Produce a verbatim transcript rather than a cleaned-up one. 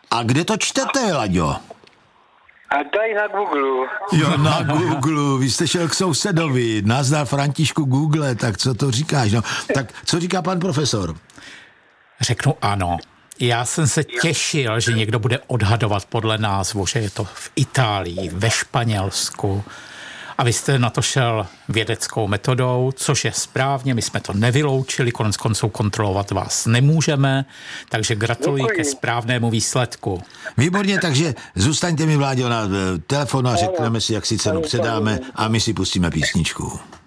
A kde to čtete, Laďo? A tady na Google. Jo, na Google. Vy jste šel k sousedovi. Nazdar Františku Google, tak co to říkáš? No, tak co říká pan profesor? Řeknu ano. Já jsem se těšil, že někdo bude odhadovat podle názvu, že je to v Itálii, ve Španělsku. A vy jste na to šel vědeckou metodou, což je správně, my jsme to nevyloučili, konec konců kontrolovat vás nemůžeme, takže gratuluji Děkuji. Ke správnému výsledku. Výborně, takže zůstaňte mi, Vláďo, na telefonu a řekneme si, jak si cenu předáme a my si pustíme písničku.